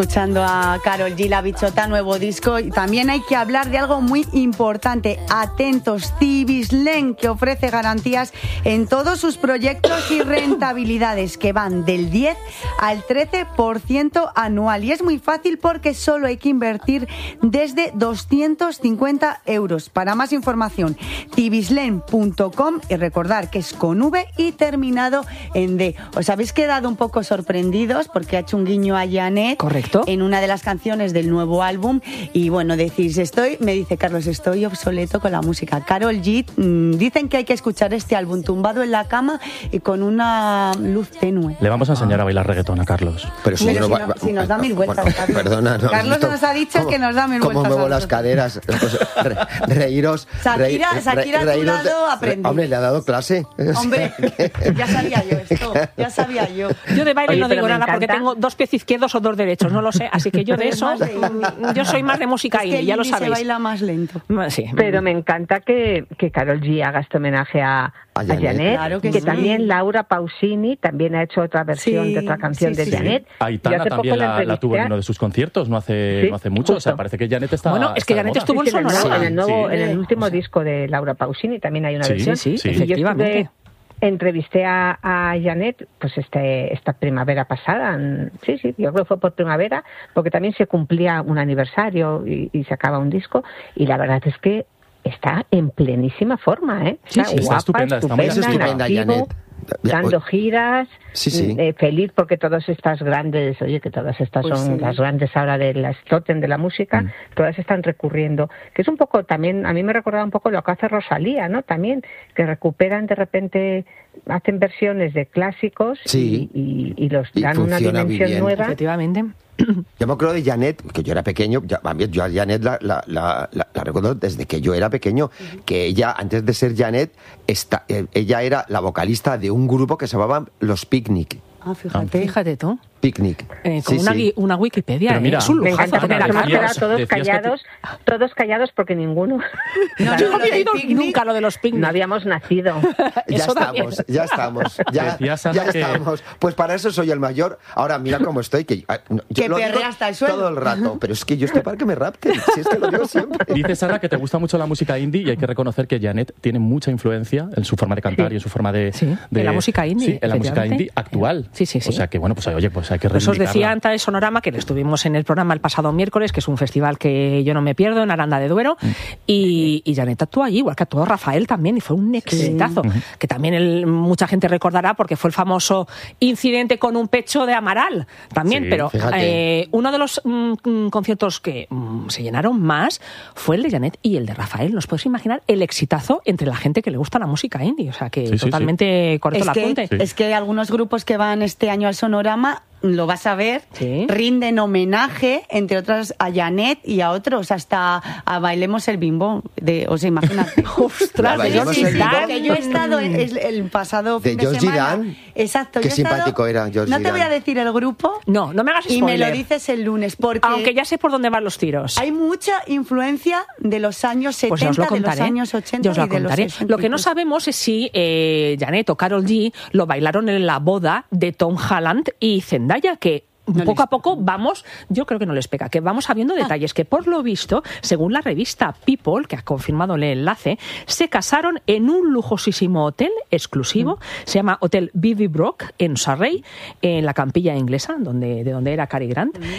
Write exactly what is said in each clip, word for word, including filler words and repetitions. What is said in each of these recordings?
escuchando a Karol G, La Bichota, nuevo disco. Y también hay que hablar de algo muy importante. Atentos, Cibislen, que ofrece garantías en todos sus proyectos y rentabilidades, que van del diez al trece por ciento anual. Y es muy fácil porque solo hay que invertir desde doscientos cincuenta euros. Para más información, cibislen punto com, y recordar que es con V y terminado en D. Os habéis quedado un poco sorprendidos porque ha hecho un guiño a Janet. Correcto. En una de las canciones del nuevo álbum. Y bueno, decís, estoy, me dice Carlos, estoy obsoleto con la música. Karol G, mmm, dicen que hay que escuchar este álbum tumbado en la cama y con una luz tenue. Le vamos a enseñar ah. a bailar reggaetón a Carlos. Pero si, Pero no, si, no, si nos da mil vueltas, bueno, Carlos. Perdona, no, Carlos visto, nos ha dicho ¿cómo, que nos da mil ¿cómo vueltas. ¿Cómo muevo las caderas? Pues, re, reíros. Shakira, re, Shakira re, a tu lado de, aprendí. Hombre, le ha dado clase. Hombre, ya sabía yo esto, ya sabía yo. Yo de baile Oye, no digo nada encanta. porque tengo dos pies izquierdos o dos derechos, no lo sé, así que yo de eso, yo soy más de música es indie, que ya lo sabéis. Se baila más lento. Sí. Pero me encanta que, que Karol G haga este homenaje a, a Janet, a Janet claro que, que sí. también Laura Pausini también ha hecho otra versión sí, de otra canción sí, de sí. Janet. Aitana también la, la tuvo en uno de sus conciertos, no hace, sí, no hace mucho, justo. o sea, parece que Janet está Bueno, es que Janet estuvo en sí, Sonora. Sí, en el, nuevo, sí. en el último o sea, disco de Laura Pausini también hay una sí, versión. Sí, sí, sí. efectivamente. Entrevisté a, a Janet pues este esta primavera pasada, en, sí, sí, yo creo que fue por primavera, porque también se cumplía un aniversario y, y se acaba un disco, y la verdad es que está en plenísima forma, ¿eh? Está, sí, sí, guapa, está estupenda, está muy estupenda, Janet. Dando giras, sí, sí. Eh, feliz porque todas estas grandes, oye, que todas estas pues son sí. las grandes ahora de las totem de la música, mm. todas están recurriendo, que es un poco también, a mí me recordaba un poco lo que hace Rosalía, ¿no? También, que recuperan de repente, hacen versiones de clásicos sí. y, y, y los y dan una dimensión nueva. Efectivamente. Yo me acuerdo de Janet, que yo era pequeño, ya, yo a Janet la, la, la, la, la recuerdo desde que yo era pequeño, uh-huh. que ella, antes de ser Janet, esta, ella era la vocalista de un grupo que se llamaba Los Picnic. Ah, fíjate. Fíjate tú. Picnic. Eh, con sí, una, sí. una Wikipedia. Mira, eh, es un me lujazo encanta, tener a nos hemos Carlos. quedado todos callados, te... todos callados porque ninguno. No, no, no, no he oído nunca lo de los picnic. No habíamos nacido. Ya Eso estamos, también. ya estamos, ya, ya que... estamos. Pues para eso soy el mayor. Ahora mira cómo estoy, que yo que lo perrea digo hasta el suelo todo el rato, pero es que yo estoy para que me rapten, si es que lo digo siempre. Dice Sara que te gusta mucho la música indie y hay que reconocer que Janet tiene mucha influencia en su forma de cantar sí. y en su forma de... Sí, de en la música indie. Sí, en la música indie actual. Sí, sí, sí. O sea que, bueno, pues oye, pues hay que reivindicarla. Pues os decía antes de Sonorama, que estuvimos en el programa el pasado miércoles, que es un festival que yo no me pierdo, en Aranda de Duero, mm. y, y Janet actuó allí, igual que actuó Rafael también, y fue un exitazo, sí. uh-huh. que también el, mucha gente recordará porque fue el famoso incidente con un pecho de Amaral, también, sí, pero eh, uno de los mm, conciertos que mm, se llenaron más fue el de Janet y el de Rafael. ¿Nos puedes imaginar el exitazo entre la gente que le gusta la música indie? O sea, que sí, totalmente sí, sí. correcto el apunte. Sí. Es que algunos grupos que van este año al Sonorama, lo vas a ver, ¿sí? rinden homenaje, entre otras, a Janet y a otros, hasta a Bailemos el Bimbo. De, o sea, imagínate. ¡Ostras! De yo, sí, sí, que yo he estado el, el pasado de fin de Georgie semana. Dan. Exacto. Qué yo simpático estado, era Georgie No te Dan. voy a decir el grupo. No, no me hagas spoiler. Y me lo dices el lunes, porque... Aunque ya sé por dónde van los tiros. Hay mucha influencia de los años setenta, pues lo contaré, de los años ochenta yo os lo y de contaré. los sesenta. Lo que no sabemos es si eh, Janet o Karol G lo bailaron en la boda de Tom Holland y Zendaya, que No poco a poco vamos, yo creo que no les pega, que vamos sabiendo detalles, que por lo visto, según la revista People, que ha confirmado el enlace, se casaron en un lujosísimo hotel exclusivo, mm. se llama Hotel Vivi Brook, en Surrey, en la Campilla inglesa, donde, de donde era Cary Grant. Mm.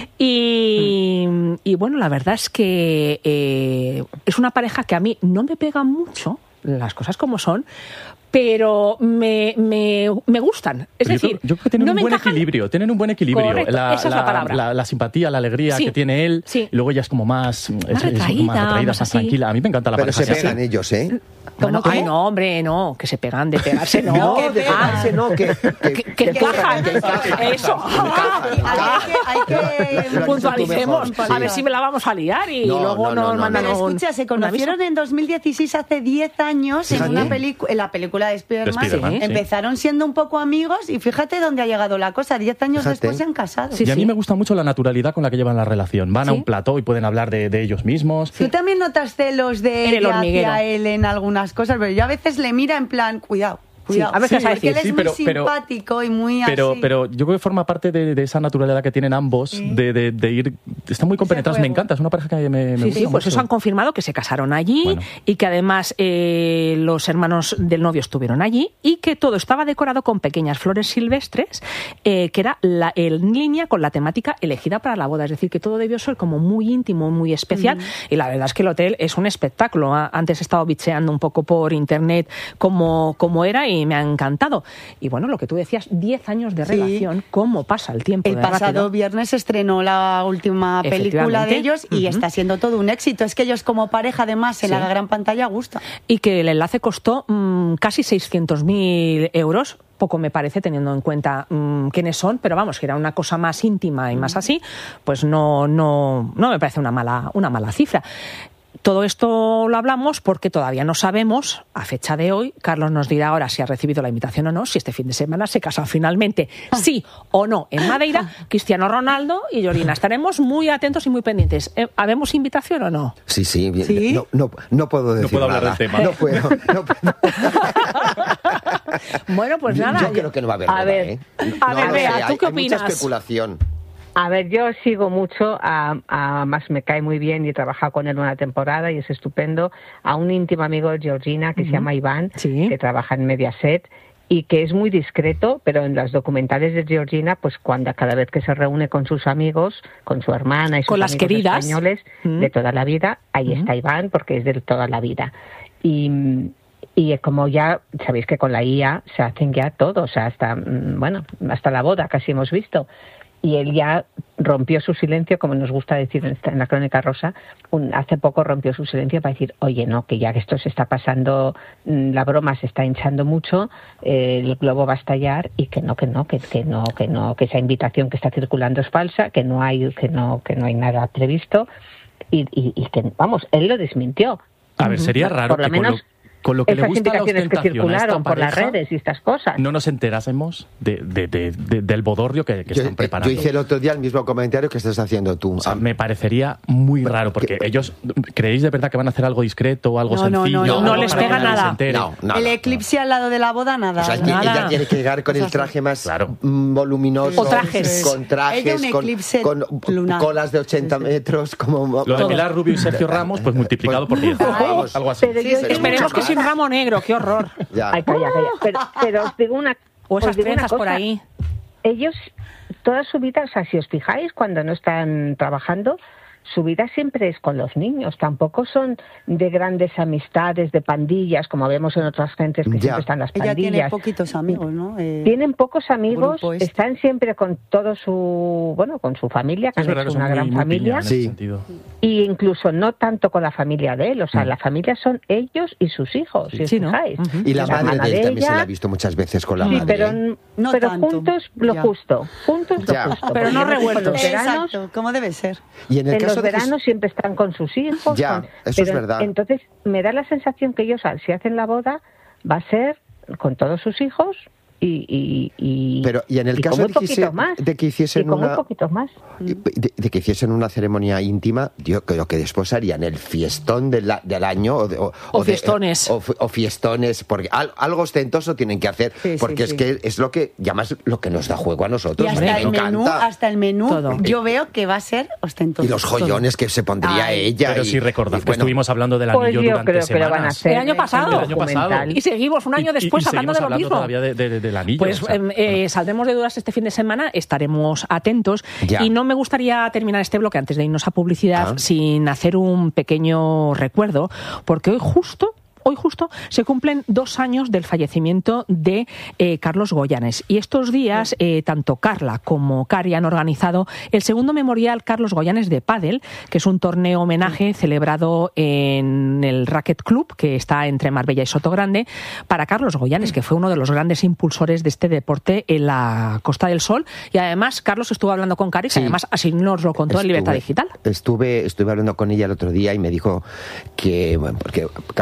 Y, mm. y bueno, la verdad es que eh, es una pareja que a mí no me pega mucho, las cosas como son, pero me, me, me gustan. Es pero decir, yo creo, yo creo que tienen no un buen encajan... equilibrio. Tienen un buen equilibrio. Correcto, la, esa es la, la palabra. La, la simpatía, la alegría sí, que tiene él. Sí. Y luego ella es como más, más es, retraída, es más, retraída, más, más tranquila. A mí me encanta la pero pareja. Pero se pegan así. ellos, ¿eh? Bueno, ay, no, hombre, no, que se pegan de pegarse, no. No, de pegarse, ah, no, que... Que, que, que encajan. Que encajan. Eso. Hay que, hay que puntualicemos. Sí. A ver si me la vamos a liar y no, luego no, nos no, no, mandan Pero un... escucha, se conocieron en dos mil dieciséis, hace diez años, en, una pelicu- en la película de Spider-Man. Spider-Man, sí. sí. Empezaron siendo un poco amigos y fíjate dónde ha llegado la cosa. Diez años Fíjate. después se han casado. Sí, y a mí sí. me gusta mucho la naturalidad con la que llevan la relación. Van ¿Sí? a un plató y pueden hablar de, de ellos mismos. Tú también notas celos de En el ella hormiguero. hacia él en algunas cosas, pero yo a veces le mira en plan, cuidado. Sí, a ver qué vas a decir. Porque él es Sí, pero- muy pero- simpático y muy Pero, así. pero yo creo que forma parte de, de esa naturalidad que tienen ambos, Sí. de, de, de ir... Están muy compenetrados, me juego. encanta, es una pareja que me, me Sí, gusta sí, pues mucho. eso han confirmado que se casaron allí Bueno. y que además eh, los hermanos del novio estuvieron allí y que todo estaba decorado con pequeñas flores silvestres, eh, que era la, en línea con la temática elegida para la boda. Es decir, que todo debió ser como muy íntimo, muy especial. Y la verdad es que el hotel es un espectáculo. A- Antes he estado bicheando un poco por internet cómo, cómo era y me ha encantado. Y bueno, lo que tú decías, diez años de Sí. relación, cómo pasa el tiempo El de pasado rápido. viernes se estrenó la última película de Efectivamente. ellos y Ujú. está siendo todo un éxito. Es que ellos como pareja, además, en Sí. la gran pantalla gusta. Y que el enlace costó mm, casi seiscientos mil euros. Poco me parece teniendo en cuenta mm, quiénes son, pero vamos, que era una cosa más íntima y más así, pues no, no, no me parece una mala, una mala cifra. Todo esto lo hablamos porque todavía no sabemos, a fecha de hoy, Carlos nos dirá ahora si ha recibido la invitación o no, si este fin de semana se casan finalmente, sí o no, en Madeira, Cristiano Ronaldo y Georgina. Estaremos muy atentos y muy pendientes. Eh, ¿Habemos invitación o no? Sí, sí, bien. ¿Sí? No, no, no puedo decir puedo hablar nada. del tema. No puedo. No puedo. Bueno, pues Yo- nada. Yo creo que no va a haber A boda, ver, ¿eh? a No ver, lo Bea, sé, ¿tú hay- qué hay mucha opinas? especulación. A ver, yo sigo mucho, a, a más me cae muy bien y he trabajado con él una temporada y es estupendo, a un íntimo amigo de Georgina que se llama Iván, Sí. que trabaja en Mediaset y que es muy discreto, pero en los documentales de Georgina, pues cuando cada vez que se reúne con sus amigos, con su hermana y sus Con las amigos queridas. españoles Mm. de toda la vida, ahí Mm. está Iván porque es de toda la vida. Y y como ya sabéis que con la I A se hacen ya todo, o sea, hasta mm, bueno, hasta la boda casi hemos visto. Y él ya rompió su silencio, como nos gusta decir en, esta- en la Crónica Rosa, un- hace poco rompió su silencio para decir, oye, no, que ya que esto se está pasando, mm, la broma se está hinchando mucho, eh, el globo va a estallar y que no, que no, que, que no, que no, que esa invitación que está circulando es falsa, que no hay, que no, que no hay nada previsto y, y, y que, vamos, él lo desmintió. A ver, sería Por raro lo que con menos lo, con lo que le esas gusta la invitaciones que ostentación a esta circularon por las pareja, redes y estas cosas. no nos enterásemos de, de- de- de- del bodorrio que, que Yo, están eh, preparando. yo hice el otro día el mismo comentario que estás haciendo tú. O sea, me parecería muy raro, porque ellos, ¿creéis de verdad que van a hacer algo discreto o algo No, no, sencillo? no, no, no les para que pega nadie se nada. entere? No, nada, el eclipse al lado de la boda, nada. O sea, Nada. ella tiene que llegar con el Cosas así. traje más Claro. mm, voluminoso. O trajes. Con trajes, Ella un con, eclipse con lunar. colas de ochenta metros. Como, Lo de Pilar Rubio y Sergio Ramos, pues multiplicado por diez. Vamos. Algo así. Pero Sí, yo sí, tengo Esperemos una que sin cosa. ramo negro, qué horror. Ya. Ay, calla, calla. Pero, pero os digo una O os esas digo una trenzas por cosa. ahí. Ellos, toda su vida, o sea, si os fijáis, cuando no están trabajando, su vida siempre es con los niños. Tampoco son de grandes amistades, de pandillas, como vemos en otras gentes que Ya. siempre están las Ella pandillas. tiene poquitos amigos, ¿no? Eh, Tienen pocos amigos, grupo este. están siempre con todo su, bueno, con su familia, que Es han verdad hecho que son una muy, gran muy familia. piña en ese Sí. sentido. Y incluso no tanto con la familia de él, o sea, Mm. la familia son ellos y sus hijos, si os Sí, ¿no? fijáis. Ujú. Y la La madre hermana de él de también se la ella- ha visto muchas veces con la Sí, madre. pero, ¿eh? No pero tanto, juntos lo ya. justo, juntos Ya. lo justo. Pero porque no yo creo que revueltos. En los veranos, Exacto, como debe ser. Y en el en caso los de Jesús- veranos siempre están con sus hijos. Ya, con- eso es pero verdad. Entonces me da la sensación que ellos, si hacen la boda, va a ser con todos sus hijos y, y, y, Pero, y en el y caso con muy de que hiciese- poquitos más. de que hiciesen y con una- muy poquitos más. de, de que hiciesen una ceremonia íntima, yo creo que después harían el fiestón del, a- del año o, de- o- O de- fiestones. o, fi- o fiestones, porque al- algo ostentoso tienen que hacer, Sí, sí, porque es sí. que es lo que llamas lo que nos da juego a Y nosotros. hasta me el menú, encanta. hasta el menú, Todo. yo veo que va a ser ostentoso. Y los joyones que se pondría Ay. ella. Pero y- si recordad y que bueno, estuvimos hablando del Pues anillo yo durante creo que lo van a semanas. hacer. El año pasado. El año pasado. Y seguimos un año Y- y- después y hablando de lo seguimos mismo. todavía de- de- del anillo. Pues o sea, em, eh, saldremos de dudas este fin de semana, estaremos atentos. Ya. Y no me gustaría terminar este bloque antes de irnos a publicidad Ah. sin hacer un pequeño recuerdo, porque hoy justo... Hoy justo se cumplen dos años del fallecimiento de eh, Carlos Goyanes. Y estos días, eh, tanto Carla como Cari han organizado el segundo memorial Carlos Goyanes de pádel, que es un torneo homenaje celebrado en el Racket Club, que está entre Marbella y Sotogrande, para Carlos Goyanes, que fue uno de los grandes impulsores de este deporte en la Costa del Sol. Y además, Carlos estuvo hablando con Cari, que Sí. además así nos lo contó en Libertad Digital. Estuve, estuve hablando con ella el otro día y me dijo que, bueno, porque Cari la verdad es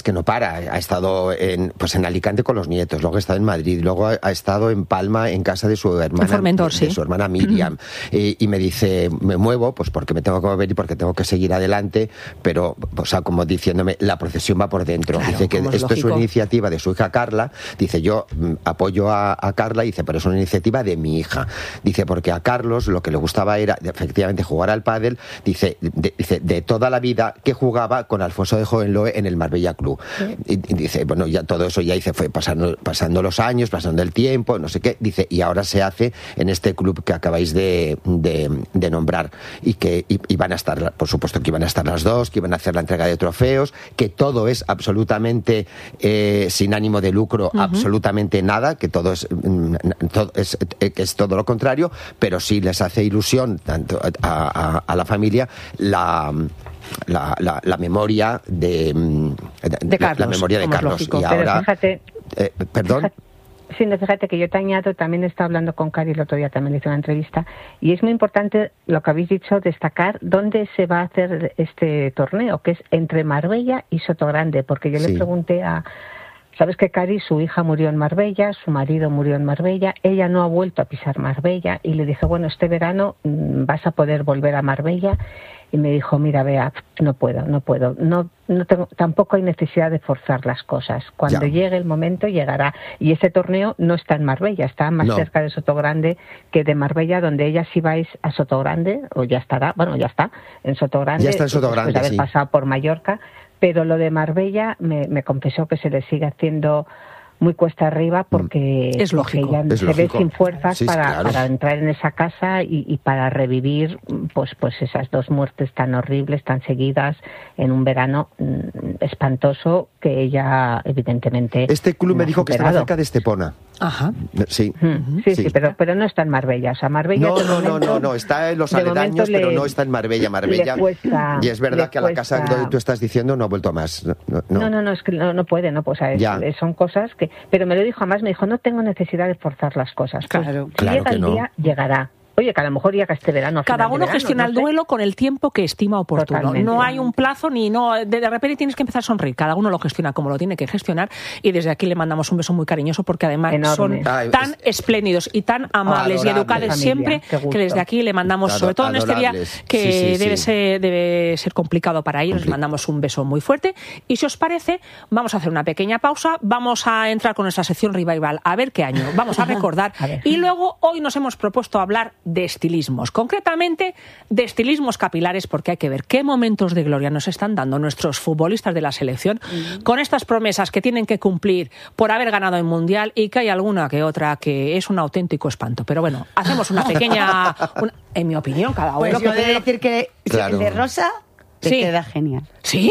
que no para. Ha estado en, pues en Alicante con los nietos, luego ha estado en Madrid, luego ha, ha estado en Palma en casa de su hermana, Formentor, de, sí. de su hermana Miriam. y, y me dice, me muevo pues porque me tengo que mover y porque tengo que seguir adelante, pero, o sea, como diciéndome, la procesión va por dentro. Claro, dice que es esto lógico. es una iniciativa de su hija Carla. Dice, yo mm, apoyo a, a Carla, dice, pero es una iniciativa de mi hija. Dice, porque a Carlos lo que le gustaba era efectivamente jugar al pádel, dice, de, dice, de toda la vida que jugaba con Alfonso de Hohenlohe en el Marbella Club. Sí. Y, y dice, bueno, ya todo eso ya dice, fue pasando, pasando los años, pasando el tiempo, no sé qué, dice, y ahora se hace en este club que acabáis de, de, de nombrar, y que y, y van a estar, por supuesto que iban a estar las dos, que iban a hacer la entrega de trofeos, que todo es absolutamente eh, sin ánimo de lucro, uh-huh. absolutamente nada, que todo es, todo es, que es todo lo contrario, pero sí les hace ilusión tanto a, a, a la familia la La, la, la memoria de, de, de Carlos, la memoria de Carlos. Lógico, y ahora, fíjate, eh, perdón. Fíjate, sí, no, fíjate que yo te añado, también he estado hablando con Cari el otro día, también le hice una entrevista, y es muy importante lo que habéis dicho, destacar dónde se va a hacer este torneo, que es entre Marbella y Sotogrande, porque yo sí. le pregunté a... Sabes que Cari, su hija murió en Marbella, su marido murió en Marbella, ella no ha vuelto a pisar Marbella, y le dije, bueno, este verano vas a poder volver a Marbella. Y me dijo, mira, Bea, no puedo, no puedo, no, no tengo, tampoco hay necesidad de forzar las cosas. Cuando ya. llegue el momento, llegará. Y ese torneo no está en Marbella, está más no. cerca de Sotogrande que de Marbella, donde ella si vais a Sotogrande, o ya estará, bueno, ya está, en Sotogrande, ya está en Sotogrande, después de haber sí. pasado por Mallorca, pero lo de Marbella me, me confesó que se le sigue haciendo muy cuesta arriba porque, es porque ella es se lógico. ve sin fuerzas sí, para, claro. para entrar en esa casa y, y para revivir pues pues esas dos muertes tan horribles, tan seguidas en un verano mmm, espantoso que ella evidentemente este club no me dijo superado. que estaba cerca de Estepona. Ajá. Sí. Mm, sí, sí, sí, pero pero no está en Marbella, o sea, Marbella No, no, momento, no, no, no, está en los aledaños, pero le, no está en Marbella, Marbella. Cuesta, y es verdad que a la casa donde tú estás diciendo no ha vuelto más. No, no, no, no, no es que no, no puede, no, pues, o sea, es, son cosas que, pero me lo dijo, además me dijo, no tengo necesidad de forzar las cosas. Claro, pues, claro si llega que el no. día, llegará. Oye, que a lo mejor ya que este verano... Cada uno verano, gestiona no el sé. duelo con el tiempo que estima oportuno. Totalmente. No hay un plazo ni no... De, de repente tienes que empezar a sonreír. Cada uno lo gestiona como lo tiene que gestionar. Y desde aquí le mandamos un beso muy cariñoso porque además Enorme. son Ay, tan es... espléndidos y tan amables Adorables. y educados siempre que desde aquí le mandamos, Ador- sobre todo en este día adorables. que sí, sí, debe, sí. Ser, debe ser complicado para ellos, les mandamos un beso muy fuerte. Y si os parece, vamos a hacer una pequeña pausa. Vamos a entrar con nuestra sección Revival. A ver qué año. Vamos a recordar. a ver. Y luego hoy nos hemos propuesto hablar de estilismos. Concretamente de estilismos capilares, porque hay que ver qué momentos de gloria nos están dando nuestros futbolistas de la selección mm. con estas promesas que tienen que cumplir por haber ganado el Mundial y que hay alguna que otra que es un auténtico espanto. Pero bueno, hacemos una pequeña... Una, en mi opinión, cada uno... Pues yo he de decir que Claro. el de Rosa te Sí. queda genial. ¿Sí?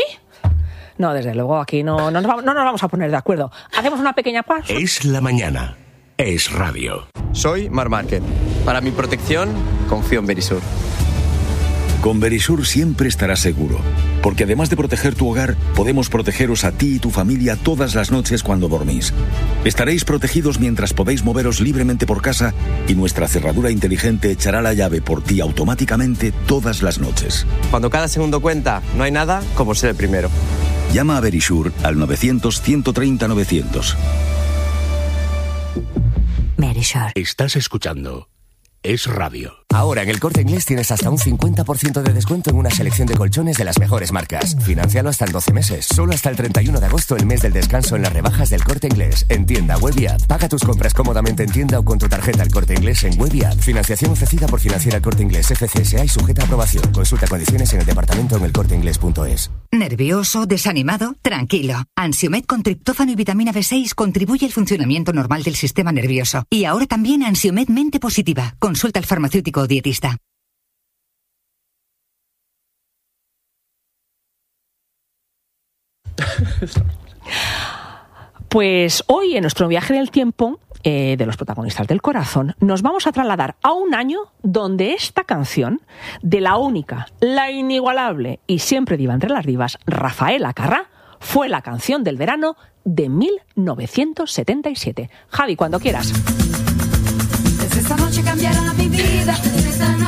No, desde luego, aquí no, no, nos vamos, no nos vamos a poner de acuerdo. Hacemos una pequeña pausa. Es la mañana. Es radio. Soy Mar Márquez. Para mi protección, confío en Verisur. Con Verisur siempre estarás seguro, porque además de proteger tu hogar, podemos protegeros a ti y tu familia todas las noches cuando dormís. Estaréis protegidos mientras podéis moveros libremente por casa y nuestra cerradura inteligente echará la llave por ti automáticamente todas las noches. Cuando cada segundo cuenta, no hay nada como ser el primero. Llama a Verisur al novecientos, ciento treinta, novecientos. Verisur. Estás escuchando Es Radio. Ahora en el Corte Inglés tienes hasta un cincuenta por ciento de descuento en una selección de colchones de las mejores marcas. Financialo hasta en doce meses. Solo hasta el treinta y uno de agosto, el mes del descanso en las rebajas del Corte Inglés. En tienda, web y app. Paga tus compras cómodamente en tienda o con tu tarjeta El Corte Inglés en web y app. Financiación ofrecida por Financiera El Corte Inglés F C S A y sujeta a aprobación. Consulta condiciones en el departamento en el corte inglés punto es. ¿Nervioso? ¿Desanimado? Tranquilo. Ansiomed con triptófano y vitamina B seis contribuye al funcionamiento normal del sistema nervioso. Y ahora también Ansiomed Mente Positiva. Consulta al farmacéutico o dietista. Pues hoy en nuestro viaje del tiempo eh, de los protagonistas del corazón nos vamos a trasladar a un año donde esta canción de la única, la inigualable y siempre diva entre las divas, Rafaela Carrà, fue la canción del verano de mil novecientos setenta y siete. Javi, cuando quieras. Esta noche cambiará mi vida, esta noche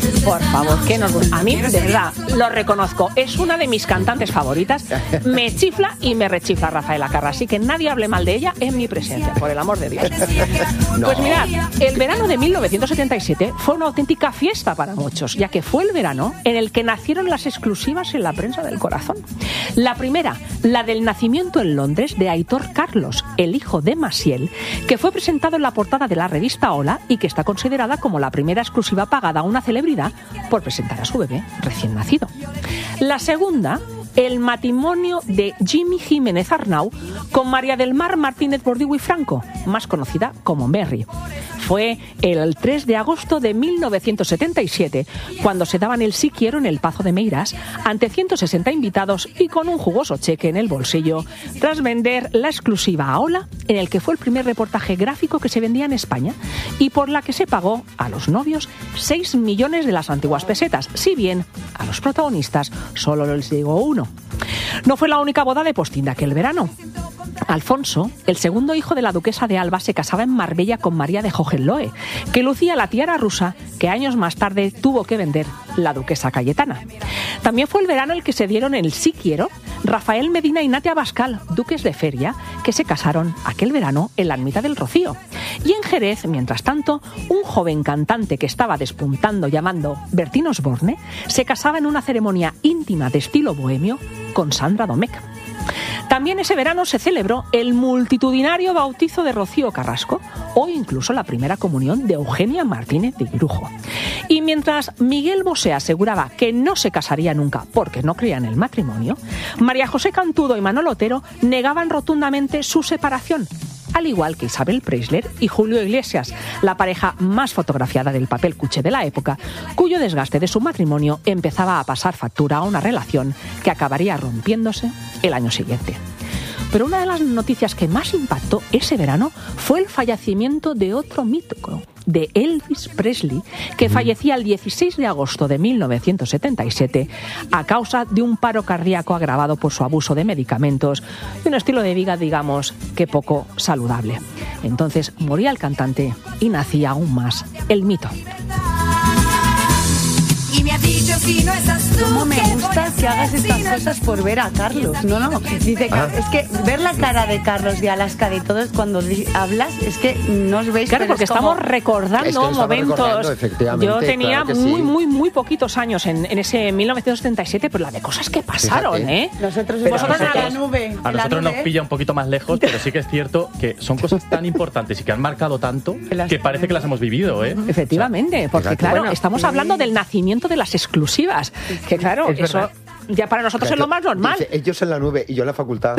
Por favor, que nos gusta. A mí, de verdad, lo reconozco. Es una de mis cantantes favoritas. Me chifla y me rechifla Rafaela Carrà. Así que nadie hable mal de ella en mi presencia, por el amor de Dios. No. Pues mirad, el verano de mil novecientos setenta y siete fue una auténtica fiesta para muchos, ya que fue el verano en el que nacieron las exclusivas en la prensa del corazón. La primera, la del nacimiento en Londres de Aitor Carlos, el hijo de Maciel, que fue presentado en la portada de la revista Hola y que está considerada como la primera exclusiva pagada a una celebridad por presentar a su bebé recién nacido. La segunda, el matrimonio de Jimmy Jiménez Arnau con María del Mar Martínez Bordiú y Franco, más conocida como Merry. Fue el tres de agosto de mil novecientos setenta y siete cuando se daban el sí quiero en el Pazo de Meirás ante ciento sesenta invitados y con un jugoso cheque en el bolsillo tras vender la exclusiva a Hola, en el que fue el primer reportaje gráfico que se vendía en España y por la que se pagó a los novios seis millones de las antiguas pesetas, si bien a los protagonistas solo les llegó uno. No fue la única boda de postín de aquel verano. Alfonso, el segundo hijo de la duquesa de Alba, se casaba en Marbella con María de Hohenlohe, que lucía la tiara rusa que años más tarde tuvo que vender la duquesa Cayetana. También fue el verano el que se dieron el sí quiero Rafael Medina y Natia Bascal, duques de Feria, que se casaron aquel verano en la ermita del Rocío. Y en Jerez, mientras tanto, un joven cantante que estaba despuntando llamando Bertín Osborne se casaba en una ceremonia íntima de estilo bohemio con Sandra Domecq. También ese verano se celebró el multitudinario bautizo de Rocío Carrasco o incluso la primera comunión de Eugenia Martínez de Irujo. Y mientras Miguel Bosé aseguraba que no se casaría nunca porque no creía en el matrimonio, María José Cantudo y Manolo Otero negaban rotundamente su separación, al igual que Isabel Preisler y Julio Iglesias, la pareja más fotografiada del papel cuché de la época, cuyo desgaste de su matrimonio empezaba a pasar factura a una relación que acabaría rompiéndose el año siguiente. Pero una de las noticias que más impactó ese verano fue el fallecimiento de otro mítico, de Elvis Presley, que fallecía el dieciséis de agosto de mil novecientos setenta y siete a causa de un paro cardíaco agravado por su abuso de medicamentos y un estilo de vida, digamos, que poco saludable. Entonces moría el cantante y nacía aún más el mito. ¿Cómo me gusta que hagas estas cosas por ver a Carlos? No, no, dice, ah. es que ver la cara de Carlos de Alaska y todo cuando hablas, es que no os veis. Claro, porque como... estamos recordando es que momentos. Recordando, yo tenía claro muy, sí. muy, muy poquitos años en, en ese mil novecientos setenta y siete, pero la de cosas que pasaron, Fíjate. ¿eh? Nosotros pero vosotros a la nube. A nosotros nube. nos pilla un poquito más lejos, pero sí que es cierto que son cosas tan importantes y que han marcado tanto que parece que las hemos vivido, ¿eh? Efectivamente, o sea, porque claro, bueno, estamos sí. hablando del nacimiento de las exclusivas. Que claro, es eso verdad. Ya para nosotros es lo más normal. Dice, ellos en la nube y yo en la facultad.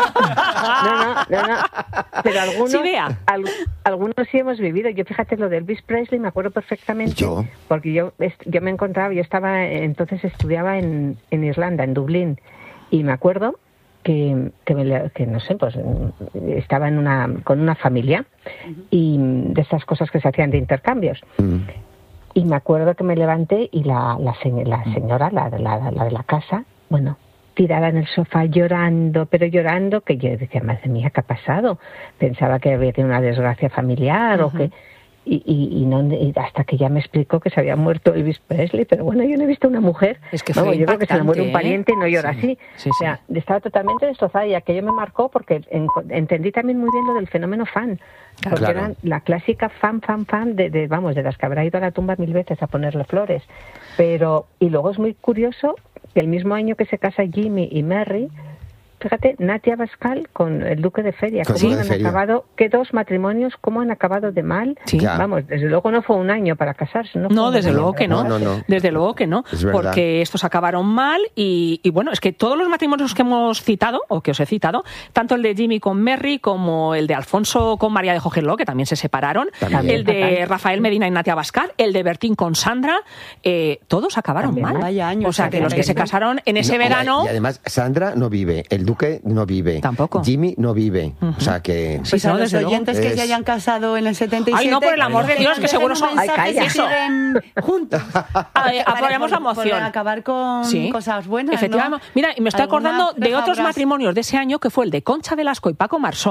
no, no, no, no. Pero algunos, sí, vea. Al, algunos sí hemos vivido. Yo fíjate lo de Elvis Presley, me acuerdo perfectamente. ¿Yo? Porque yo, yo me encontraba, yo estaba, entonces estudiaba en, en Irlanda, en Dublín, y me acuerdo que, que, me, que no sé, pues estaba en una, con una familia uh-huh. y de esas cosas que se hacían de intercambios. Uh-huh. Y me acuerdo que me levanté y la, la, la señora, la, la, la de la casa, bueno, tirada en el sofá llorando, pero llorando, que yo decía, madre mía, ¿qué ha pasado? Pensaba que había tenido una desgracia familiar uh-huh. o que... Y, y, y, no, y hasta que ya me explicó que se había muerto Elvis Presley, pero bueno, yo no he visto una mujer, es que no, yo creo que se le muere un pariente y no llora sí, así, sí, o sea, sí. estaba totalmente destrozada y aquello me marcó porque en, entendí también muy bien lo del fenómeno fan, porque claro. era la clásica fan, fan, fan de, de, vamos, de las que habrá ido a la tumba mil veces a ponerle flores, pero, y luego es muy curioso que el mismo año que se casa Jimmy y Merry, fíjate, Natia Bascal con el duque de Feria, con cómo de han feria. acabado, qué dos matrimonios, cómo han acabado de mal. Sí. Vamos, desde luego no fue un año para casarse. No, no desde luego que no. no, no, no. Desde luego que no, porque estos acabaron mal y, y bueno, es que todos los matrimonios que hemos citado, o que os he citado, tanto el de Jimmy con Merry como el de Alfonso con María de Hohenlohe, que también se separaron, también. el de Rafael Medina y Natia Bascal, el de Bertín con Sandra, eh, todos acabaron también, mal. Vaya años, o sea, que los que se casaron en ese no, verano... Y además, Sandra no vive, el duque no vive. Tampoco. Jimmy no vive. Uh-huh. O sea que... Pues a no, los oyentes luego. que es... se hayan casado en el setenta y siete... Ay, no, por el amor de Dios, que seguro son... Ay, calla. Que siguen juntos. Ay, apoyamos la moción. Para acabar con sí. cosas buenas, efectivamente. ¿no? Mira, y me estoy acordando de otros habrás... matrimonios de ese año, que fue el de Concha Velasco y Paco Marsó,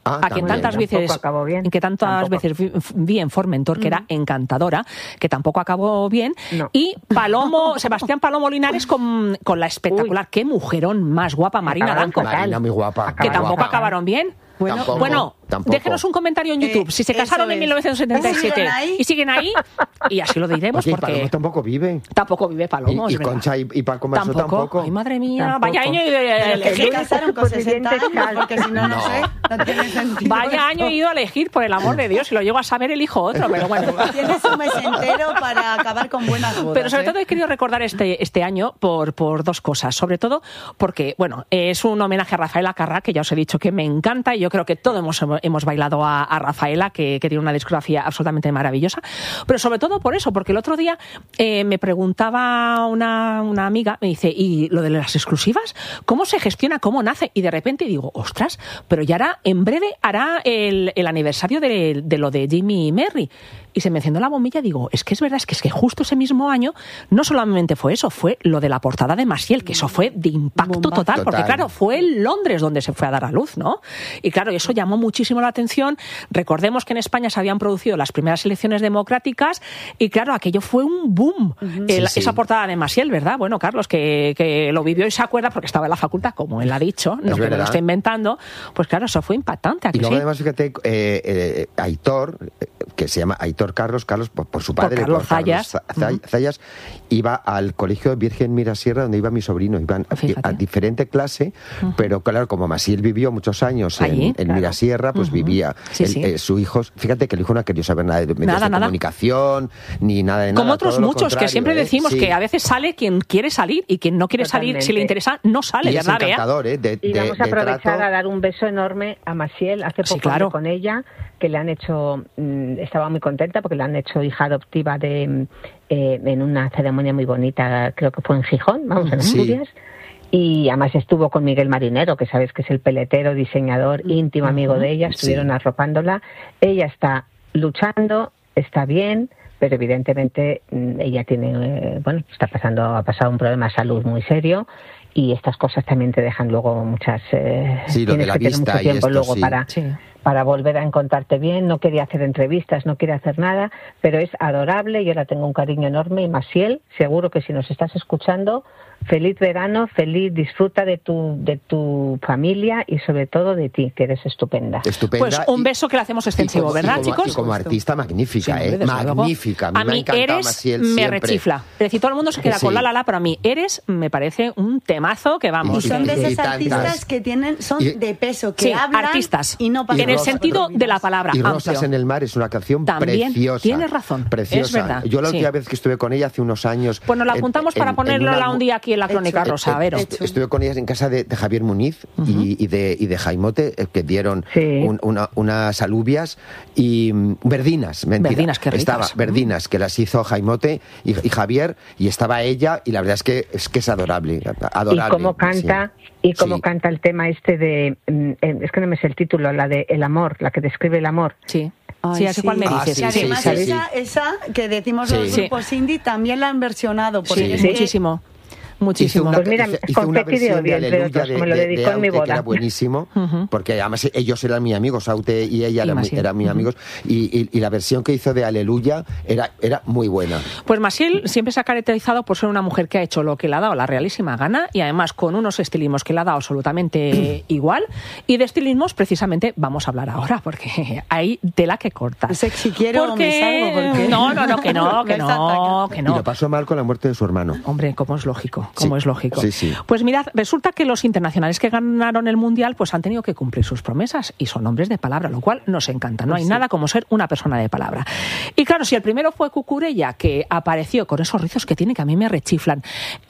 Ah, a quien tantas veces, que tantas tampoco. veces vi en Formentor, que mm. era encantadora, que tampoco acabó bien, no. y Palomo, Sebastián Palomo Linares con, con la espectacular, Uy. qué mujerón más guapa, Marina Danco, Marina muy guapa, que tampoco guapa. acabaron bien. Bueno, tampoco, bueno tampoco. déjenos un comentario en YouTube. Eh, si se casaron en mil novecientos setenta y siete y siguen ahí, y así lo diremos. Oye, porque Palomo tampoco vive. Tampoco vive Palomo. Y, y es Concha y, y Paco Maso tampoco. tampoco. Ay, madre mía. Tampoco. Vaya año ido a elegir. Se casaron con sesenta años, porque si no, no, no sé. No tiene sentido. Vaya año he ido a elegir, por el amor de Dios. Si lo llego a saber, elijo otro. Pero bueno. Tienes un mes entero para acabar con buenas bodas. Pero sobre ¿eh? todo he querido recordar este, este año por, por dos cosas. Sobre todo porque, bueno, es un homenaje a Rafaela Carrà, que ya os he dicho que me encanta, y yo creo que todos hemos, hemos bailado a, a Rafaela, que, que tiene una discografía absolutamente maravillosa. Pero sobre todo por eso, porque el otro día eh, me preguntaba una, una amiga, me dice, ¿y lo de las exclusivas? ¿Cómo se gestiona? ¿Cómo nace? Y de repente digo, ostras, pero ya hará, en breve hará el, el aniversario de, de lo de Jimmy y Mary. Y se me encendió la bombilla, digo, es que es verdad, es que, es que justo ese mismo año no solamente fue eso, fue lo de la portada de Maciel, que eso fue de impacto total, total, porque claro, fue en Londres donde se fue a dar a luz, ¿no? Y claro, eso llamó muchísimo la atención. Recordemos que en España se habían producido las primeras elecciones democráticas y claro, aquello fue un boom, uh-huh. el, sí, sí. esa portada de Maciel, ¿verdad? Bueno, Carlos, que, que lo vivió y se acuerda porque estaba en la facultad, como él ha dicho, no que me lo está inventando, pues claro, eso fue impactante. ¿A que y luego sí? además, fíjate, eh, eh, Aitor, que se llama Aitor Carlos, Carlos por, por su padre, por Carlos, por Carlos Zayas. Zayas, uh-huh. Zayas, iba al colegio Virgen Mirasierra, donde iba mi sobrino, iban a, a diferente clase, uh-huh. pero claro, como Maciel vivió muchos años en, en claro. Mirasierra, pues uh-huh. vivía sí, el, sí. Eh, su hijo, fíjate que el hijo no ha querido saber nada de medios nada, de nada. comunicación, ni nada de nada. Como otros muchos, que siempre decimos ¿eh? sí. que a veces sale quien quiere salir y quien no quiere Totalmente. salir, si le interesa, no sale, y ¿verdad, es encantador, ¿eh? De, y vamos de, a aprovechar trato. a dar un beso enorme a Maciel. Hace poco sí, claro. con ella, que le han hecho, mmm, estaba muy contenta porque le han hecho hija adoptiva de eh, en una ceremonia muy bonita, creo que fue en Gijón, vamos, en Asturias. Sí. Y además estuvo con Miguel Marinero, que sabes que es el peletero, diseñador, íntimo amigo de ella, estuvieron sí. arropándola. Ella está luchando, está bien, pero evidentemente ella tiene, eh, bueno, está pasando, ha pasado un problema de salud muy serio y estas cosas también te dejan luego muchas, eh, sí, lo tienes de la que vista tener mucho tiempo y esto, luego sí. para... Sí. para volver a encontrarte bien. No quería hacer entrevistas, no quiere hacer nada, pero es adorable, yo la tengo un cariño enorme. Y Maciel, seguro que si nos estás escuchando, feliz verano, feliz, disfruta de tu de tu familia y sobre todo de ti, que eres estupenda. Estupenda. Pues un beso que le hacemos extensivo, como, ¿verdad, y como, chicos? Y como artista magnífica, sí, ¿eh? Magnífica. A mí, a me mí ha encantado Eres Maciel me siempre. rechifla. Es decir, todo el mundo se queda sí. con la la la, pero a mí Eres me parece un temazo que vamos. Y son de esas y artistas tantas. que tienen, son Y, de peso, que sí, hablan artistas. y no pasan en el cosas sentido de la palabra. Y Rosas amplio. en el mar es una canción También, preciosa. tienes razón, Preciosa. es verdad, Yo la sí. última vez que estuve con ella hace unos años. Pues nos la apuntamos en, para en, ponerla en una, un día aquí en la Crónica hecho, Rosa, Vero. hecho. Estuve con ellas en casa de, de Javier Muniz uh-huh. y, y, de, y de Jaimote, que dieron sí. un, una, unas alubias y um, verdinas, mentira. Verdinas, qué ricas. Estaba verdinas, que las hizo Jaimote y, y Javier, y estaba ella, y la verdad es que es, que es adorable. adorable y cómo canta, sí. y cómo sí. canta el tema este de, es que no me sé el título, la de El amor, la que describe el amor. Sí. Ay, sí, así sí. cual me Ah, dices. Y sí, además sí, esa, sí. esa que decimos Sí. los grupos Sí. indie también la han versionado. Porque Sí, es que- muchísimo. Muchísimo. Hizo una, Pues mira, hizo una confeti de versión de odio, entre Aleluya otros, me lo de, de, dedicó de en mi Aute, boda. que era buenísimo, Uh-huh. porque además ellos eran mis amigos, Aute y ella Y eran, Maciel. eran mis Uh-huh. amigos, y, y, y la versión que hizo de Aleluya era, era muy buena. Pues Maciel siempre se ha caracterizado por ser una mujer que ha hecho lo que le ha dado la realísima gana y además con unos estilismos que le ha dado absolutamente igual. Y de estilismos precisamente vamos a hablar ahora porque hay tela que cortar. Si quiero porque... me salgo porque... No, no, no, que no, que no, que Y no. lo pasó mal con la muerte de su hermano. Hombre, como es lógico, como Sí. es lógico. Sí, sí. Pues mirad, resulta que los internacionales que ganaron el Mundial pues han tenido que cumplir sus promesas y son hombres de palabra, lo cual nos encanta. No hay Sí. nada como ser una persona de palabra. Y claro, si el primero fue Cucurella, que apareció con esos rizos que tiene que a mí me rechiflan.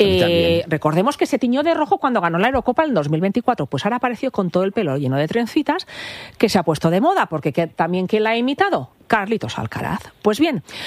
Eh, recordemos que se tiñó de rojo cuando ganó la Eurocopa en dos mil veinticuatro, pues ahora apareció con todo el pelo lleno de trencitas, que se ha puesto de moda, porque que, también ¿quién la ha imitado? Carlitos Alcaraz. Pues bien,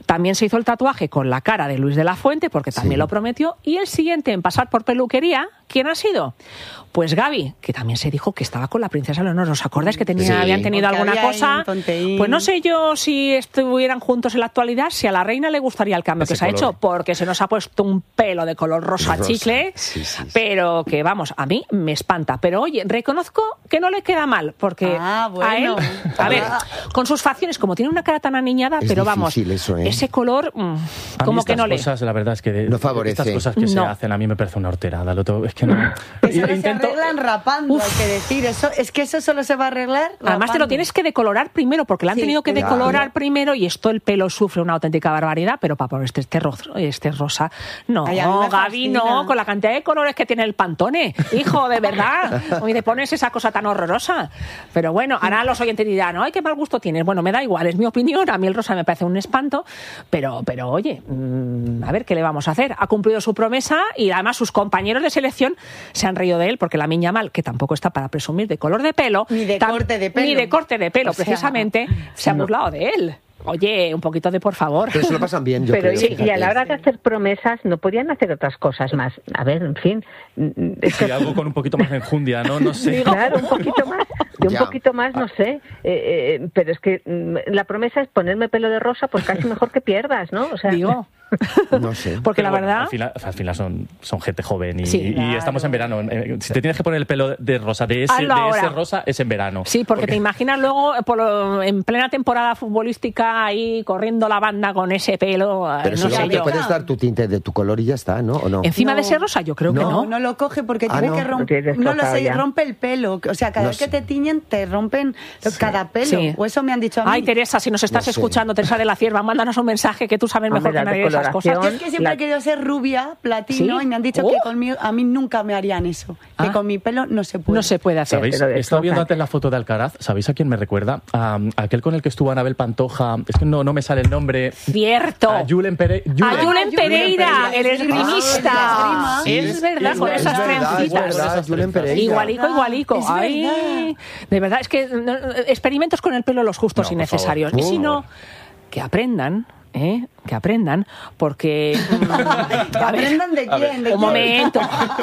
también se hizo el tatuaje con la cara de Luis de la Fuente, porque también sí. lo prometió. Y el siguiente en pasar por peluquería, ¿quién ha sido? Pues Gaby, que también se dijo que estaba con la princesa Leonor. ¿Os acordáis que tenía, sí, habían tenido alguna cosa? Pues no sé yo si estuvieran juntos en la actualidad, si a la reina le gustaría el cambio Ese que se color. ha hecho, porque se nos ha puesto un pelo de color rosa, rosa. chicle, sí, sí, sí. pero que vamos, a mí me espanta. Pero oye, reconozco que no le queda mal, porque ah, bueno. a él, a ver, con sus facciones, como tiene una cara tan aniñada, es pero vamos, eso, ¿eh? ese color, mmm, como que no le... cosas, la verdad es que de, no favorece. Estas cosas que no. se hacen a mí me parece una horterada. Lo to... Es que no... Eso no Intento... se arreglan rapando, Uf. hay que decir. Eso, es que eso solo se va a arreglar rapando. Además te lo tienes que decolorar primero, porque le han sí, tenido que claro. decolorar primero y esto el pelo sufre una auténtica barbaridad, pero para por este, este, rosa, este rosa, no, Ay, Gaby, no, con la cantidad de colores que tiene el Pantone, hijo, de verdad, y te pones esa cosa tan horrorosa. Pero bueno, ahora los oyentes dirán, ay, qué mal gusto tienes. Bueno, me da igual, es mi opinión, a mí el rosa me parece un espanto, pero, pero oye, mmm, a ver, ¿qué le vamos a hacer? Ha cumplido su promesa y además sus compañeros de selección se han reído de él, porque la Miña Mal, que tampoco está para presumir de color de pelo, ni de corte de pelo, ni de corte de pelo, o sea, precisamente, se ha burlado no. de él. Oye, un poquito de por favor. Pero se lo pasan bien, yo Pero creo. Sí, y a la hora de hacer promesas no podían hacer otras cosas más. A ver, en fin. Es que... Sí, algo con un poquito más de enjundia, ¿no? No sé. Claro, un poquito más. Y un ya. poquito más, no sé. Eh, eh, pero es que la promesa es ponerme pelo de rosa, pues casi mejor que pierdas, ¿no? O sea, digo... No sé. Porque pero la bueno, verdad... Al final, al final son, son gente joven y, sí, y claro. estamos en verano. Si te tienes que poner el pelo de rosa, de ese, de ese rosa, es en verano. Sí, porque, porque... te imaginas luego por lo, en plena temporada futbolística ahí corriendo la banda con ese pelo. Pero no si sé te yo. puedes dar tu tinte de tu color y ya está, ¿no? ¿O no? Encima no. de ese rosa yo creo no. que no. No, no lo coge porque ah, tiene no. que romper. No lo sé, rompe el pelo. O sea, cada no vez sé. que te tiñen te rompen sí. cada pelo. Sí. O eso me han dicho a mí. Ay, Teresa, si nos estás no escuchando, Teresa de la Cierva, mándanos un mensaje que tú sabes no, mejor que nadie de esas cosas. Yo es que siempre la... he querido ser rubia, platino, ¿Sí? y me han dicho uh. que conmigo, a mí nunca me harían eso. Que ah. con mi pelo no se puede. No se puede hacer. ¿Sabéis? He estado viendo antes la foto de Alcaraz. ¿Sabéis a quién me recuerda? A, a aquel con el que estuvo Anabel Pantoja. Es que no, no me sale el nombre. Cierto. A Julen, Pere... Julen. A Julen Pereira, el esgrimista. Ah, sí, es verdad, con esas trencitas. Igualico, igualico. Es Ay, verdad. De verdad, es que no, experimentos con el pelo los justos no, y necesarios. Y si no, que aprendan. ¿Eh? Que aprendan, porque... ¿Que aprendan de quién? ¿De un momento.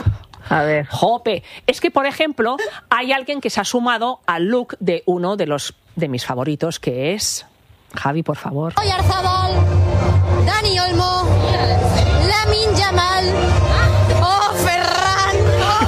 A ver. Jope. Es que, por ejemplo, hay alguien que se ha sumado al look de uno de los de mis favoritos, que es... Javi, por favor. Oyarzabal, Dani Olmo, Lamine Yamal, ¡oh, Ferran! ¡Oh,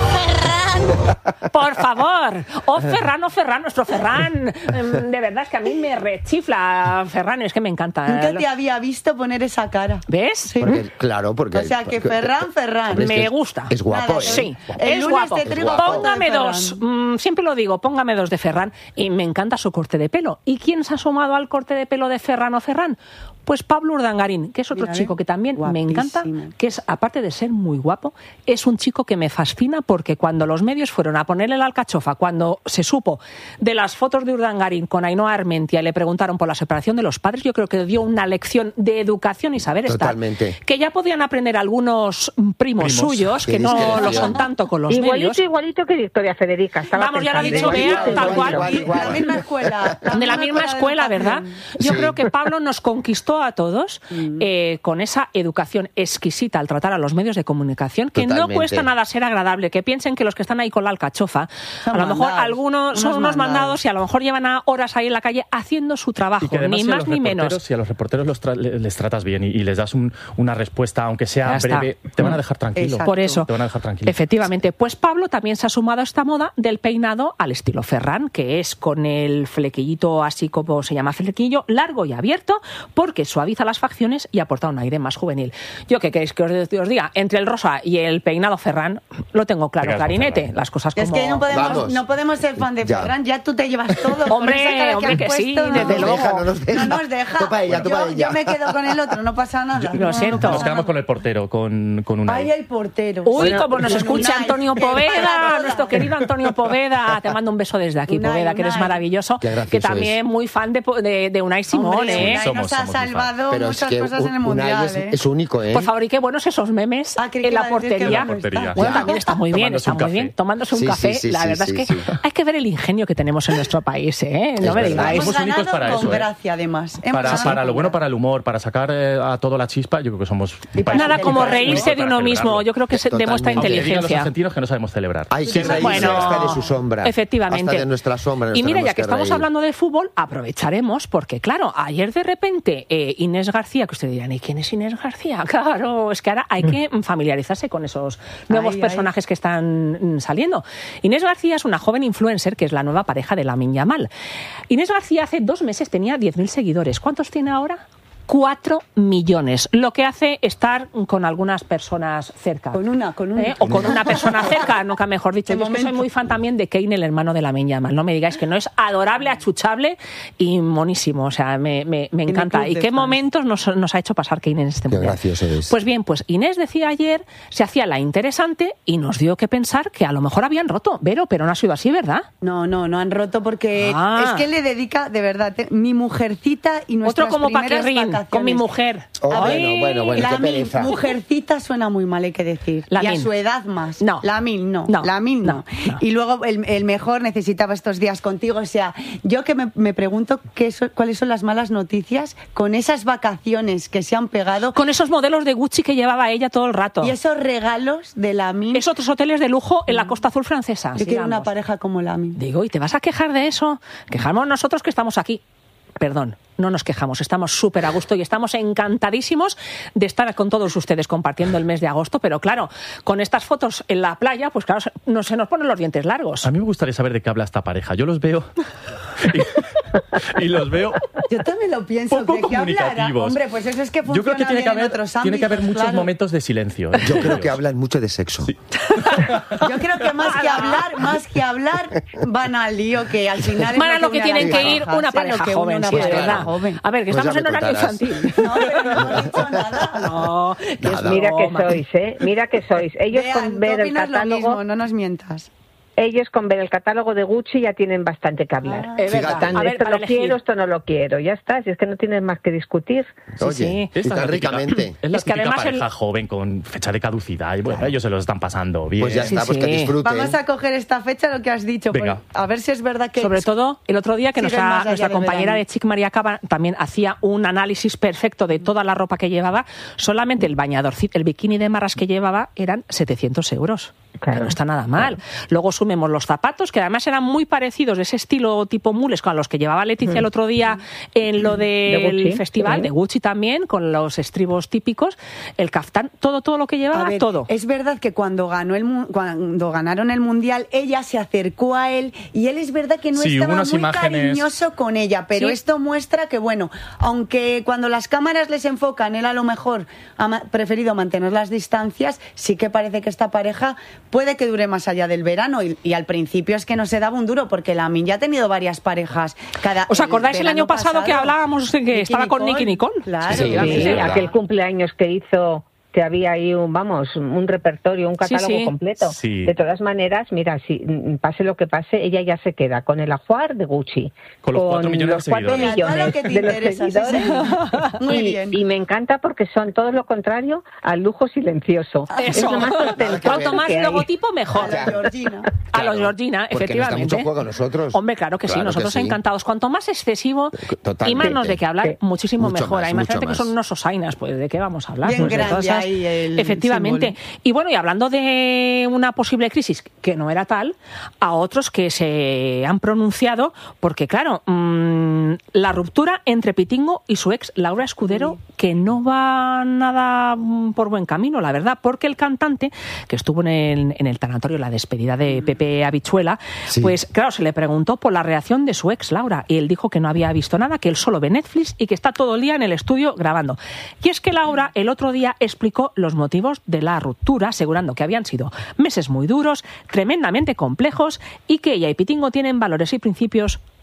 Ferran! Por favor, oh Ferran, oh Ferran, nuestro Ferran, de verdad es que a mí me rechifla Ferran, es que me encanta. Nunca te había visto poner esa cara. ¿Ves? Sí. Porque, claro, porque... O sea, que Ferran, Ferran. Me es gusta. Es guapo, Nada, ¿eh? Sí, el es lunes guapo. te traigo Póngame foto de dos, mm, siempre lo digo, póngame dos de Ferran y me encanta su corte de pelo. ¿Y quién se ha sumado al corte de pelo de Ferran o Ferran? Pues Pablo Urdangarín, que es otro Mira, chico que también guapísimo. Me encanta, que es, aparte de ser muy guapo, es un chico que me fascina porque cuando los medios fueron a ponerle la alcachofa, cuando se supo de las fotos de Urdangarín con Ainhoa Armentia y le preguntaron por la separación de los padres, yo creo que dio una lección de educación y saber Totalmente. estar. Que ya podían aprender algunos primos, primos. suyos, que no lo son tanto con los igualito, medios. Igualito que Victoria Federica. Estaba Vamos, ya lo ha dicho igualito, Bea, tal cual. Igual, igual. De la misma escuela. La de la misma escuela, ¿verdad? Yo sí. creo que Pablo nos conquistó a todos eh, con esa educación exquisita al tratar a los medios de comunicación, que Totalmente. No cuesta nada ser agradable, que piensen que los que están ahí con la alcachofa, son a lo mejor mandados, algunos son unos mandados. mandados y a lo mejor llevan a horas ahí en la calle haciendo su trabajo, ni más ni menos. Si a los reporteros los tra les tratas bien y, y les das un, una respuesta, aunque sea breve, te van a dejar tranquilo. Exacto. Por eso, te van a dejar tranquilo. Efectivamente, pues Pablo también se ha sumado a esta moda del peinado al estilo Ferran, que es con el flequillito así como se llama flequillo, largo y abierto, porque suaviza las facciones y aporta un aire más juvenil. Yo qué queréis que os, os diga, entre el rosa y el peinado Ferran, lo tengo claro, clarinete, las cosas como... Es que no podemos, no podemos ser fan de ya. Ferran, ya tú te llevas todo. Hombre, hombre, que, que sí, puesto, desde no luego. Deja, no, nos deja. no nos deja. Topa ella, topa yo, ella. yo me quedo con el otro, no pasa nada. Yo, lo no, siento. No nos quedamos con el portero, con, con Unai. Ay, el portero. Uy, bueno, como nos escucha Unai, Antonio Poveda, nuestro querido Antonio Poveda. Te mando un beso desde aquí, Unai, Poveda, que eres Unai. maravilloso. Que también es. muy fan de, de, de Unai Simón, Hombre, ¿eh? Unai somos, nos ha somos salvado Pero muchas es que cosas en el Mundial, es, ¿eh? es único, ¿eh? Por favor, y qué buenos esos memes ah, en la portería. La portería. Bueno, también está muy bien, está muy café. bien. Tomándose un sí, café, sí, sí, la verdad sí, es que sí. Hay que ver el ingenio que tenemos en nuestro país, ¿eh? No me digáis. Hemos Somos únicos ganado para con eso, ¿eh? gracia, además. Hemos Para, ganado para con lo bueno, gracia. para el humor, para sacar eh, a todo la chispa, yo creo que somos un país Nada muy como para eso, reírse de para uno mismo. celebrarlo. Yo creo que se Totalmente. demuestra Aunque digan los inteligencia. argentinos que no sabemos celebrar. Hay que reírse Bueno, hasta de su sombra. Efectivamente. Hasta de nuestra sombra. nos Y mira, tenemos ya que estamos reír. hablando de fútbol, aprovecharemos, porque claro, ayer de repente eh, Inés García, que ustedes dirán, ¿y quién es Inés García? Claro, es que ahora hay que familiarizarse con esos nuevos Ay, personajes ay. que están mm, saliendo. Inés García es una joven influencer que es la nueva pareja de Lamine Yamal. Inés García hace dos meses tenía diez mil seguidores. ¿Cuántos tiene ahora? Cuatro millones, lo que hace estar con algunas personas cerca. Con una, con una. ¿Eh? O con una persona cerca, nunca mejor dicho. De Yo es que soy momento. muy fan también de Kane, el hermano de Lamine Yamal. No me digáis que no es adorable, achuchable y monísimo. O sea, me, me, me encanta. club ¿Y de qué fans. momentos nos, nos ha hecho pasar Kane en este Qué mundial? gracioso es. Pues bien, pues Inés decía ayer, se hacía la interesante y nos dio que pensar que a lo mejor habían roto. Vero, pero no ha sido así, ¿verdad? No, no, no han roto porque Ah. es que le dedica, de verdad, te- mi mujercita y nuestras Otro como primeras Paquirrín, vacaciones. con mi mujer. Oh, A bueno, ver, bueno, bueno, qué la Min, pereza. mujercita suena muy mal, hay que decir. Y Lamin. a su edad más. No. La Min no. No, La Min no. no, no. Y luego el, el mejor necesitaba estos días contigo. O sea, yo que me, me pregunto qué so- cuáles son las malas noticias con esas vacaciones que se han pegado Con esos modelos de Gucci que llevaba ella todo el rato. y esos regalos de la Min. Esos otros hoteles de lujo en la Costa Azul francesa. Yo quiero una sigamos. pareja como la Min. Digo, ¿y te vas a quejar de eso? Quejamos nosotros que estamos aquí. Perdón, no nos quejamos, estamos súper a gusto y estamos encantadísimos de estar con todos ustedes compartiendo el mes de agosto, pero claro, con estas fotos en la playa, pues claro, se- no, se nos ponen los dientes largos. A mí me gustaría saber de qué habla esta pareja. Yo los veo y, y los veo. Yo también lo pienso. Poco ¿de qué hablará? comunicativos. Hombre, pues eso es que funciona Yo creo que tiene que bien en haber, otros tiene que haber ámbitos, muchos claro. momentos de silencio. ¿eh? Yo creo que hablan mucho de sexo. Yo creo que más que hablar, más que hablar, van al lío, que al final es Van a lo que une a tienen las que ir parejas, una es lo pareja que une joven, una sí, es pareja verdad. joven. A ver, que Pues estamos ya en me horario contarás. infantil. No, pero no he dicho nada. No, que es Nada. Mira que broma. sois, ¿eh? Mira que sois. Ellos Vean, con tú ver el opinas lo catálogo, mismo, no nos mientas. ellos con ver el catálogo de Gucci ya tienen bastante que hablar. Ah. Es verdad. Están, A ver, esto para lo elegir. quiero, esto no lo quiero. Ya está, si es que no tienes más que discutir. Oye, sí. y Esta es tan la típica- ricamente. Es la Es que típica además pareja el- joven con fecha de caducidad y bueno, ellos se los están pasando bien. Pues ya Sí, está, pues que sí. disfruten. Vamos a coger esta fecha, lo que has dicho, Venga. por- a ver si es verdad que... Sobre todo, el otro día que siguen nuestra, más allá nuestra del compañera verano. de Chic María Cava también hacía un análisis perfecto de toda la ropa que llevaba, solamente el bañadorcito, el bikini de marras que llevaba eran setecientos euros. Claro. Que no está nada mal. Luego sumemos los zapatos, que además eran muy parecidos, de ese estilo tipo mules, con los que llevaba Leticia el otro día en lo del Gucci, festival, sí. de Gucci también, con los estribos típicos, el caftán, todo, todo lo que llevaba, A ver, todo. es verdad que cuando ganó el mu- cuando ganaron el mundial ella se acercó a él y él es verdad que no Sí, hubo estaba unas muy imágenes- cariñoso con ella, pero Sí. esto muestra que bueno, aunque cuando las cámaras les enfocan él a lo mejor ha ma- preferido mantener las distancias, sí que parece que esta pareja puede que dure más allá del verano y, y al principio es que no se daba un duro porque Lamin ya ha tenido varias parejas. Cada, ¿Os acordáis el, verano año pasado, que hablábamos de que Nicky estaba con Nicky Nicole? Claro, Sí, Sí, sí, sí, verdad. aquel cumpleaños que hizo, que había ahí un, vamos, un repertorio, un catálogo sí. completo. Sí. De todas maneras, mira, si mm, pase lo que pase, ella ya se queda con el ajuar de Gucci, Con los cuatro millones los de cuatro seguidores. Mira, todo lo millones que te de los interesa, sí, seguidores. señor. Muy y, bien. y me encanta porque son todo lo contrario al lujo silencioso. Es Eso. lo más ostentoso Cuanto más que hay. logotipo, mejor. A la Georgina. A los Georgina, porque nos da efectivamente. mucho juego a nosotros. Hombre, claro que sí, Claro que nosotros sí. encantados. Cuanto más excesivo Totalmente. y más nos de qué hablar, Sí. muchísimo Mucho mejor. más, Imagínate mucho que más. son unos osainas, pues ¿de qué vamos a hablar? Bien Pues de grande todas esas- ahí el Efectivamente. símbolo. Y bueno, y hablando de una posible crisis que no era tal, a otros que se han pronunciado, porque claro, mmm, la ruptura entre Pitingo y su ex Laura Escudero, que no va nada mm, por buen camino, la verdad, porque el cantante, que estuvo en el, en el tanatorio, la despedida de Pepe Habichuela, Sí. pues claro, se le preguntó por la reacción de su ex Laura, y él dijo que no había visto nada, que él solo ve Netflix y que está todo el día en el estudio grabando. Y es que Laura el otro día explicó los motivos de la ruptura, asegurando que habían sido meses muy duros, tremendamente complejos, y que ella y Pitingo tienen valores y principios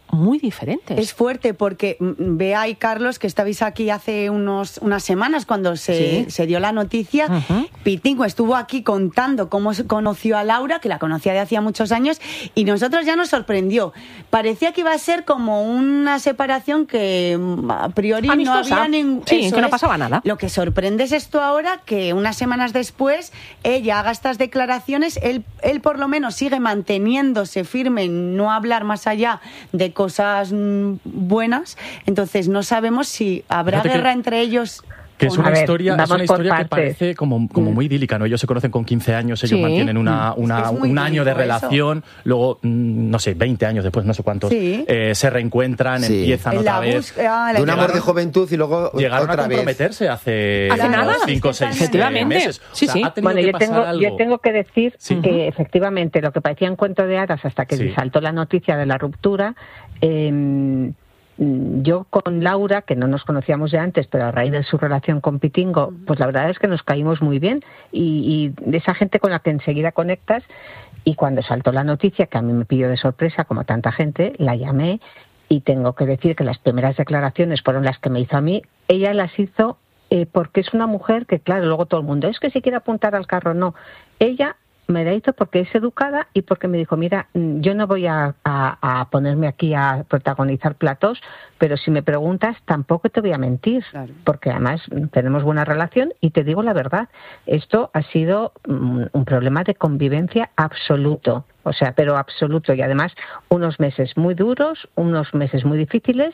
muy diferentes. Es fuerte porque Bea y Carlos, que estabais aquí hace unos, unas semanas cuando se, sí. se dio la noticia, uh-huh. Pitingo estuvo aquí contando cómo conoció a Laura, que la conocía de hacía muchos años, y nosotros ya nos sorprendió. Parecía que iba a ser como una separación que a priori amistosa. No había ningún... Sí, que no pasaba nada. Lo que sorprende es esto ahora, que unas semanas después ella haga estas declaraciones, él, él por lo menos sigue manteniéndose firme en no hablar más allá de cosas buenas, entonces no sabemos si habrá Fíjate guerra que, entre ellos. Que es una ver, historia, es una historia que parece como, como muy idílica, ¿no? Ellos se conocen con quince años, ellos sí. mantienen una, una, es que un año de relación, eso. Luego, no sé, veinte años después, no sé cuántos, sí. eh, se reencuentran, sí. empiezan en otra vez. Búsqueda, de un amor de juventud y luego llegaron otra a comprometerse vez. hace, hace nada, cinco o seis efectivamente. meses. Sí, o sea, sí. ha tenido Bueno, que yo tengo, algo. yo tengo que decir sí. que efectivamente lo que parecía un cuento de hadas hasta que sí. saltó la noticia de la ruptura, eh, yo con Laura, que no nos conocíamos de antes, pero a raíz de su relación con Pitingo, pues la verdad es que nos caímos muy bien y, y de esa gente con la que enseguida conectas. Y cuando saltó la noticia, que a mí me pilló de sorpresa, como tanta gente, la llamé y tengo que decir que las primeras declaraciones fueron las que me hizo a mí. Ella las hizo eh, porque es una mujer que, claro, luego todo el mundo, es que si quiere apuntar al carro, no. Ella me la hizo porque es educada y porque me dijo, mira, yo no voy a, a, a ponerme aquí a protagonizar platós, pero si me preguntas tampoco te voy a mentir, claro. porque además tenemos buena relación y te digo la verdad, esto ha sido un, un problema de convivencia absoluto, o sea, pero absoluto, y además unos meses muy duros, unos meses muy difíciles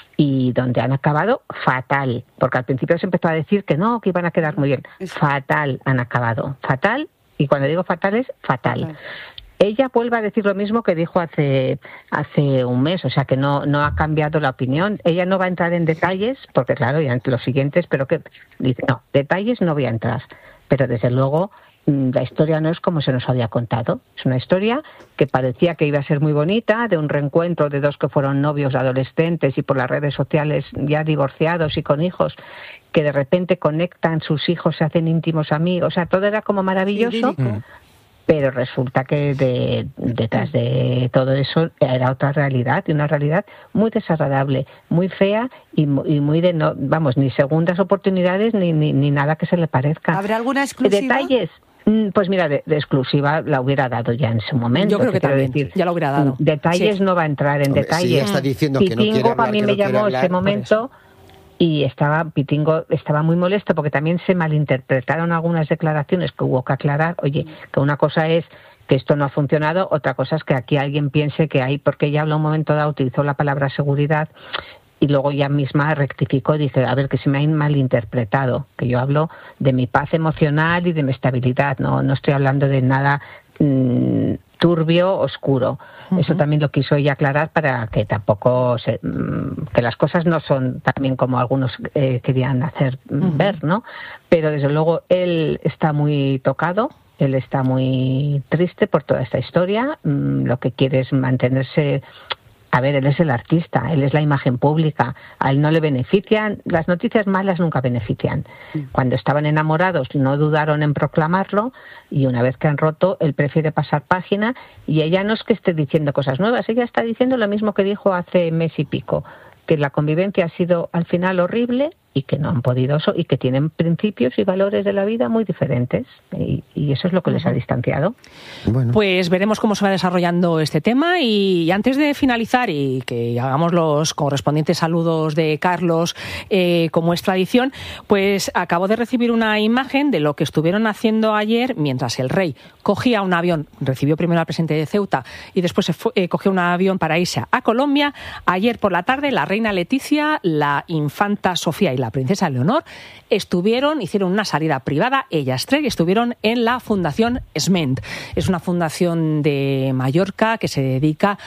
y donde han acabado fatal, porque al principio se empezó a decir que no, que iban a quedar muy bien, fatal han acabado, fatal. Y cuando digo fatal es fatal. fatal. Ella vuelve a decir lo mismo que dijo hace hace un mes, o sea que no no ha cambiado la opinión. Ella no va a entrar en detalles, porque claro, ya entre los siguientes, pero que dice, no, detalles no voy a entrar. Pero desde luego la historia no es como se nos había contado. Es una historia que parecía que iba a ser muy bonita, de un reencuentro de dos que fueron novios adolescentes y por las redes sociales ya divorciados y con hijos, que de repente conectan, sus hijos se hacen íntimos amigos, o sea, todo era como maravilloso, sí, pero resulta que de, detrás de todo eso era otra realidad, y una realidad muy desagradable, muy fea y, y muy de, no, vamos, ni segundas oportunidades ni, ni, ni nada que se le parezca. ¿Habrá alguna exclusiva? Detalles. Pues mira, de, de exclusiva la hubiera dado ya en su momento. Yo creo que también, decir, ya la hubiera dado. Detalles sí. no va a entrar en Hombre, detalles. Si está diciendo Pitingo, que no quiere hablar, a mí que me no quiere llamó hablar, ese momento y estaba Pitingo estaba muy molesto porque también se malinterpretaron algunas declaraciones que hubo que aclarar. Oye, que una cosa es que esto no ha funcionado, otra cosa es que aquí alguien piense que hay, porque ella habla un momento dado, utilizó la palabra seguridad y luego ella misma rectificó y dice, a ver, que se me ha malinterpretado, que yo hablo de mi paz emocional y de mi estabilidad, no, no estoy hablando de nada mmm, turbio, oscuro. Uh-huh. Eso también lo quiso ella aclarar para que tampoco, se, mmm, que las cosas no son también como algunos eh, querían hacer uh-huh. ver, ¿no? Pero desde luego él está muy tocado. Él está muy triste por toda esta historia, mmm, lo que quiere es mantenerse. A ver, él es el artista, él es la imagen pública, a él no le benefician, las noticias malas nunca benefician. Cuando estaban enamorados no dudaron en proclamarlo y una vez que han roto, él prefiere pasar página y ella no es que esté diciendo cosas nuevas, ella está diciendo lo mismo que dijo hace mes y pico, que la convivencia ha sido al final horrible y que no han podido eso, y que tienen principios y valores de la vida muy diferentes, y, y eso es lo que les ha distanciado. Bueno. Pues veremos cómo se va desarrollando este tema, y antes de finalizar y que hagamos los correspondientes saludos de Carlos, eh, como es tradición, pues acabo de recibir una imagen de lo que estuvieron haciendo ayer mientras el rey cogía un avión, recibió primero al presidente de Ceuta y después se fue, eh, cogió un avión para irse a Colombia. Ayer por la tarde la reina Leticia, la infanta Sofía y la princesa Leonor estuvieron, hicieron una salida privada, ellas tres, y estuvieron en la Fundación Esment. Es una fundación de Mallorca que se dedica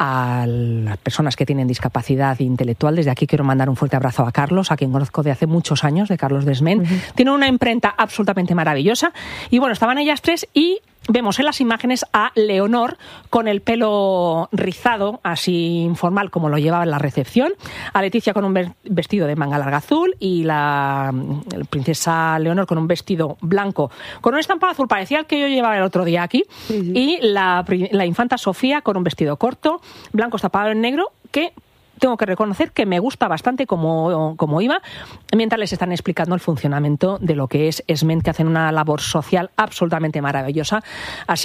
a las personas que tienen discapacidad intelectual. Desde aquí quiero mandar un fuerte abrazo a Carlos, a quien conozco de hace muchos años, de Carlos de Esment. Uh-huh. Tiene una imprenta absolutamente maravillosa. Y bueno, estaban ellas tres y vemos en las imágenes a Leonor con el pelo rizado, así informal como lo llevaba en la recepción, a Leticia con un vestido de manga larga azul y la, la princesa Leonor con un vestido blanco con un estampado azul, parecía el que yo llevaba el otro día aquí, sí, sí. Y la, la infanta Sofía con un vestido corto, blanco estampado en negro, que tengo que reconocer que me gusta bastante cómo, cómo iba, mientras les están explicando el funcionamiento de lo que es ESMENT, que hacen una labor social absolutamente maravillosa. Así